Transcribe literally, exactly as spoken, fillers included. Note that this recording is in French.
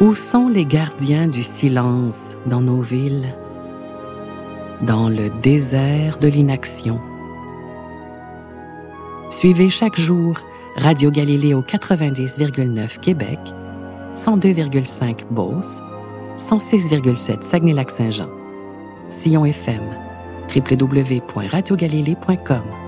Où sont les gardiens du silence dans nos villes? Dans le désert de l'inaction. Suivez chaque jour Radio Galiléo quatre-vingt-dix virgule neuf Québec, cent deux virgule cinq Beauce, cent six virgule sept Saguenay-Lac-Saint-Jean, Sillon F M, w w w point radio galilée point com.